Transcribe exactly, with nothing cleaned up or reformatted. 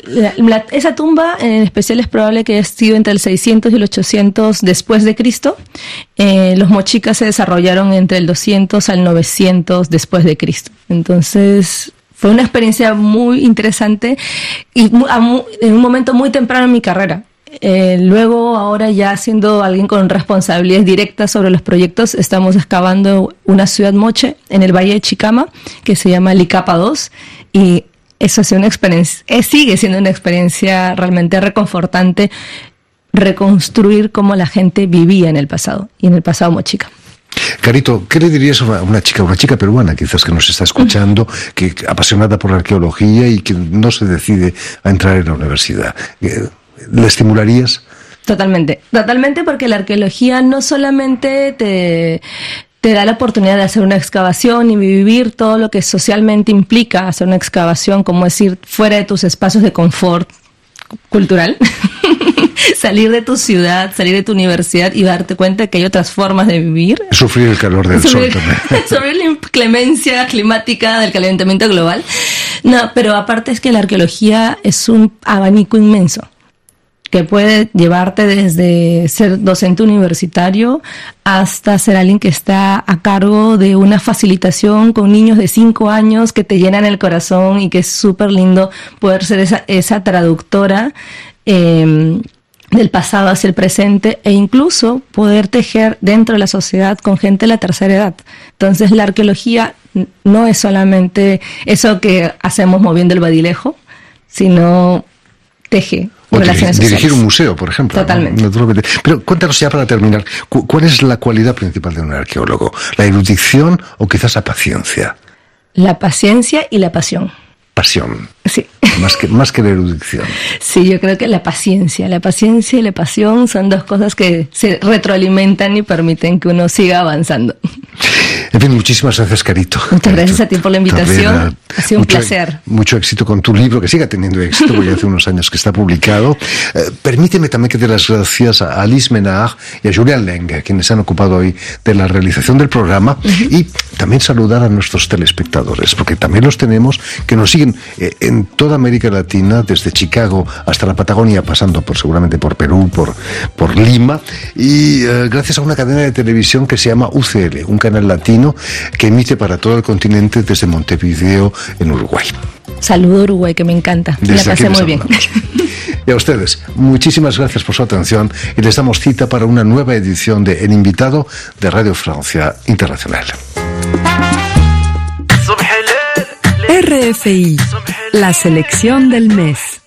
La, la, esa tumba en especial es probable que haya sido entre el seiscientos y el ochocientos después de Cristo. Eh, los mochicas se desarrollaron entre el doscientos al novecientos después de Cristo. Entonces fue una experiencia muy interesante y muy, a, muy, en un momento muy temprano en mi carrera. Eh, luego, ahora ya siendo alguien con responsabilidades directas sobre los proyectos, estamos excavando una ciudad moche en el Valle de Chicama que se llama Licapa dos, y eso ha sido una experiencia, eh, sigue siendo una experiencia realmente reconfortante, reconstruir cómo la gente vivía en el pasado y en el pasado mochica. Carito, ¿qué le dirías a una, una chica, una chica peruana quizás que nos está escuchando, que apasionada por la arqueología y que no se decide a entrar en la universidad? ¿Le estimularías? Totalmente, totalmente, porque la arqueología no solamente te, te da la oportunidad de hacer una excavación y vivir todo lo que socialmente implica hacer una excavación, como decir, fuera de tus espacios de confort cultural, salir de tu ciudad, salir de tu universidad y darte cuenta que hay otras formas de vivir. Sufrir el calor del Sufrir, sol también. Sufrir la inclemencia climática del calentamiento global. No, pero aparte es que la arqueología es un abanico inmenso, que puede llevarte desde ser docente universitario hasta ser alguien que está a cargo de una facilitación con niños de cinco años que te llenan el corazón, y que es súper lindo poder ser esa, esa traductora eh, del pasado hacia el presente, e incluso poder tejer dentro de la sociedad con gente de la tercera edad. Entonces la arqueología no es solamente eso que hacemos moviendo el badilejo, sino teje o relaciones dirigir sociales. Un museo, por ejemplo. Totalmente. ¿No? Pero cuéntanos ya para terminar, ¿cuál es la cualidad principal de un arqueólogo? ¿La erudición o quizás la paciencia? La paciencia y la pasión. Pasión. Sí. Más que, más que la erudición. Sí, yo creo que la paciencia, la paciencia y la pasión son dos cosas que se retroalimentan y permiten que uno siga avanzando. En fin, muchísimas gracias, Carito. Muchas Carito gracias a ti por la invitación. Tablera. Ha sido un mucho, placer. Mucho éxito con tu libro, que siga teniendo éxito, porque hace unos años que está publicado. Eh, permíteme también que dé las gracias a Alice Menard y a Julián Lengue, quienes han ocupado hoy de la realización del programa, uh-huh. y también saludar a nuestros telespectadores, porque también los tenemos, que nos siguen eh, en toda América Latina, desde Chicago hasta la Patagonia, pasando por seguramente por Perú, por, por Lima, y eh, gracias a una cadena de televisión que se llama U C L, un canal latino que emite para todo el continente desde Montevideo, en Uruguay. Saludo Uruguay, que me encanta. Me la pasé muy bien. Y a ustedes, muchísimas gracias por su atención, y les damos cita para una nueva edición de El Invitado de Radio Francia Internacional. R F I, la selección del mes.